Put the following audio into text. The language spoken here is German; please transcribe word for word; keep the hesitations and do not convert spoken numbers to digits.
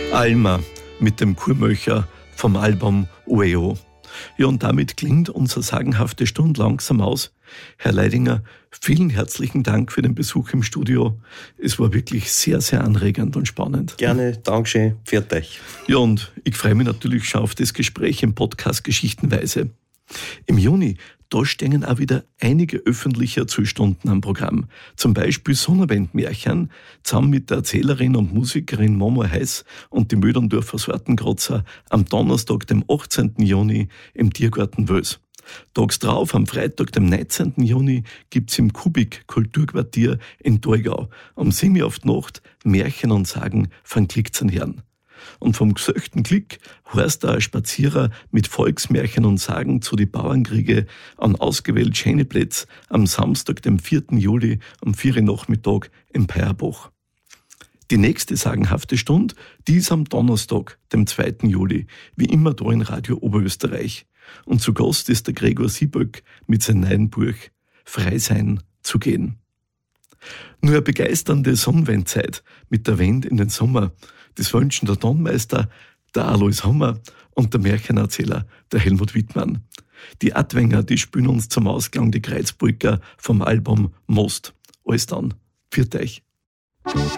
Alma mit dem Kurmöcher vom Album Ueo. Ja, und damit klingt unsere sagenhafte Stunde langsam aus. Herr Leidinger, vielen herzlichen Dank für den Besuch im Studio. Es war wirklich sehr, sehr anregend und spannend. Gerne, Dankeschön, pfiat euch. Ja, und ich freue mich natürlich schon auf das Gespräch im Podcast Geschichtenweise. Im Juni, da stehen auch wieder einige öffentliche Erzählstunden am Programm. Zum Beispiel Sonnenwendmärchen, zusammen mit der Erzählerin und Musikerin Momo Heiß und die Möderndorfer Sortengrotzer am Donnerstag, dem achtzehnten Juni im Tiergarten Wels. Tags drauf, am Freitag, dem neunzehnten Juni, gibt's im Kubik Kulturquartier in Torgau um sieben Uhr auf die Nacht Märchen und Sagen von Klick zum Herrn. Und vom gesöchten Klick heißt da ein Spazierer mit Volksmärchen und Sagen zu die Bauernkriege an ausgewählt schöne Plätze am Samstag, dem vierten Juli um vier Uhr Nachmittag im Peierbach. Die nächste sagenhafte Stunde, die ist am Donnerstag, dem zweiten Juli, wie immer da in Radio Oberösterreich. Und zu Gast ist der Gregor Sieböck mit seinem neuen Buch Frei sein zu gehen. Nur eine begeisternde Sonnenwendzeit mit der Wende in den Sommer. Das wünschen der Tonmeister, der Alois Hammer und der Märchenerzähler, der Helmut Wittmann. Die Adwenger, die spielen uns zum Ausklang die Kreuzbrücker vom Album Most. Alles dann. Pfiat euch.